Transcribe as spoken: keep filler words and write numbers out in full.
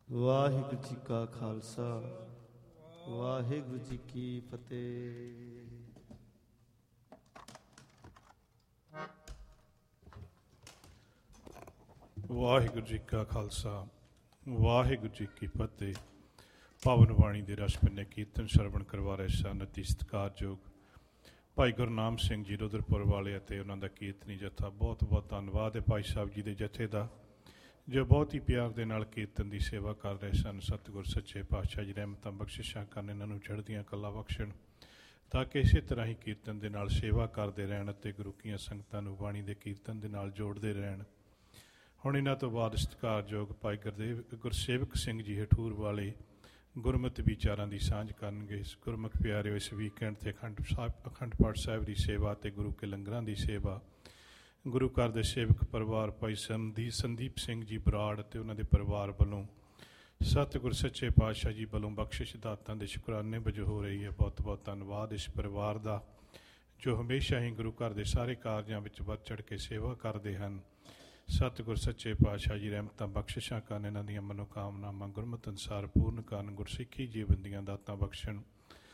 ਵਾਹਿਗੁਰੂ ਜੀ ਕਾ ਖਾਲਸਾ, ਵਾਹਿਗੁਰੂ ਜੀ ਕੀ ਫਤਿਹ। ਵਾਹਿਗੁਰੂ ਜੀ ਕਾ ਖਾਲਸਾ, ਵਾਹਿਗੁਰੂ ਜੀ ਕੀ ਫਤਿਹ। ਪਾਵਨ ਬਾਣੀ ਦੇ ਰਸ ਪਿੰਨੇ ਕੀਰਤਨ ਸ਼ਰਵਣ ਕਰਵਾ ਰਹੇ ਸਨ ਅਤੀ ਸਤਿਕਾਰਯੋਗ ਭਾਈ ਗੁਰਨਾਮ ਸਿੰਘ ਜੀ ਰੁਦਰਪੁਰ ਵਾਲੇ ਅਤੇ ਉਹਨਾਂ ਦਾ ਕੀਰਤਨੀ ਜਥਾ। ਬਹੁਤ ਬਹੁਤ ਧੰਨਵਾਦ ਹੈ ਭਾਈ ਸਾਹਿਬ ਜੀ ਦੇ ਜਥੇ ਦਾ, ਜੋ ਬਹੁਤ ਹੀ ਪਿਆਰ ਦੇ ਨਾਲ ਕੀਰਤਨ ਦੀ ਸੇਵਾ ਕਰ ਰਹੇ ਸਨ। ਸਤਿਗੁਰ ਸੱਚੇ ਪਾਤਸ਼ਾਹ ਜੀ ਰਹਿਮਤਾਂ ਬਖਸ਼ਿਸ਼ਾਂ ਕਰਨ, ਇਹਨਾਂ ਨੂੰ ਚੜ੍ਹਦੀਆਂ ਕਲਾ ਬਖਸ਼ਣ, ਤਾਂ ਕਿ ਇਸੇ ਤਰ੍ਹਾਂ ਹੀ ਕੀਰਤਨ ਦੇ ਨਾਲ ਸੇਵਾ ਕਰਦੇ ਰਹਿਣ ਅਤੇ ਗੁਰੂ ਕੀਆਂ ਸੰਗਤਾਂ ਨੂੰ ਬਾਣੀ ਦੇ ਕੀਰਤਨ ਦੇ ਨਾਲ ਜੋੜਦੇ ਰਹਿਣ। ਹੁਣ ਇਹਨਾਂ ਤੋਂ ਬਾਅਦ ਸਤਿਕਾਰਯੋਗ ਭਾਈ ਗੁਰਦੇਵ ਗੁਰਸੇਵਕ ਸਿੰਘ ਜੀ ਹਠੂਰ ਵਾਲੇ ਗੁਰਮਤਿ ਵਿਚਾਰਾਂ ਦੀ ਸਾਂਝ ਕਰਨਗੇ। ਗੁਰਮੁਖ ਪਿਆਰਿਓ, ਇਸ ਵੀਕਐਂਡ 'ਤੇ ਅਖੰਡ ਸਾਹਿਬ ਅਖੰਡ ਪਾਠ ਸਾਹਿਬ ਦੀ ਸੇਵਾ ਅਤੇ ਗੁਰੂ ਕੇ ਲੰਗਰਾਂ ਦੀ ਸੇਵਾ ਗੁਰੂ ਘਰ ਦੇ ਸੇਵਕ ਪਰਿਵਾਰ ਭਾਈ ਸੰਦੀ ਸੰਦੀਪ ਸਿੰਘ ਜੀ ਬਰਾੜ ਅਤੇ ਉਹਨਾਂ ਦੇ ਪਰਿਵਾਰ ਵੱਲੋਂ ਸਤਿਗੁਰ ਸੱਚੇ ਪਾਤਸ਼ਾਹ ਜੀ ਵੱਲੋਂ ਬਖਸ਼ਿਸ਼ ਦਾਤਾਂ ਦੇ ਸ਼ੁਕਰਾਨੇ ਵਜੋਂ ਹੋ ਰਹੀ ਹੈ। ਬਹੁਤ ਬਹੁਤ ਧੰਨਵਾਦ ਇਸ ਪਰਿਵਾਰ ਦਾ, ਜੋ ਹਮੇਸ਼ਾ ਹੀ ਗੁਰੂ ਘਰ ਦੇ ਸਾਰੇ ਕਾਰਜਾਂ ਵਿੱਚ ਵੱਧ ਚੜ੍ਹ ਕੇ ਸੇਵਾ ਕਰਦੇ ਹਨ। ਸਤਿਗੁਰ ਸੱਚੇ ਪਾਤਸ਼ਾਹ ਜੀ ਰਹਿਮਤਾਂ ਬਖਸ਼ਿਸ਼ਾਂ ਕਰਨ, ਇਹਨਾਂ ਦੀਆਂ ਮਨੋਕਾਮਨਾਵਾਂ ਗੁਰਮਤਿ ਅਨੁਸਾਰ ਪੂਰਨ ਕਰਨ, ਗੁਰਸਿੱਖੀ ਜੀਵਨ ਦੀਆਂ ਦਾਤਾਂ ਬਖਸ਼ਣ।